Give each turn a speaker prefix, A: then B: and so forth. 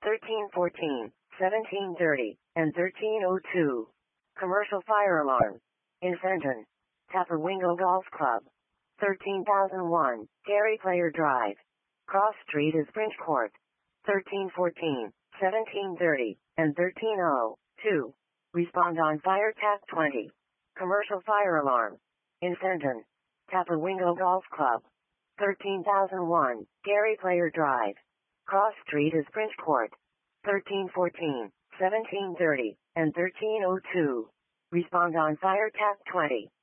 A: 1314, 1730, and 1302. Commercial fire alarm. In Fenton. Tapperwingle Golf Club. 13,001, Gary Player Drive. Cross Street is French Court. 1314, 1730, and 1302. Respond on Fire Tap 20. Commercial fire alarm. In Fenton. Tapperwingle Golf Club. 13,001, Gary Player Drive. Cross Street is French Court. 1314, 1730, and 1302. Respond on Fire Tap 20.